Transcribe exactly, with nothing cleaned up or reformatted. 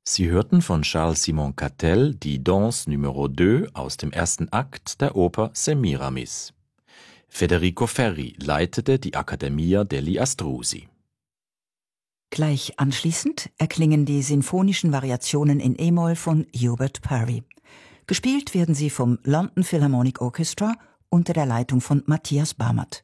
Sie hörten von Charles-Simon Cattel die Danse Numero deux aus dem ersten Akt der Oper Semiramis. Federico Ferri leitete die Accademia degli Astrusi. Gleich anschließend erklingen die sinfonischen Variationen in E-Moll von Hubert Parry. Gespielt werden sie vom London Philharmonic Orchestra unter der Leitung von Matthias Barmert.